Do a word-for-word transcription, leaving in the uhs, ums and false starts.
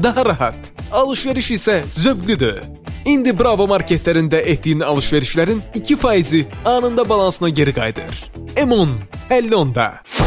daha rahat. Alışveriş isə zövqlüdür. İndi Bravo marketlərində etdiyin alışverişlərin iki faizi anında balansına geri qayıdır. M on əlli onda.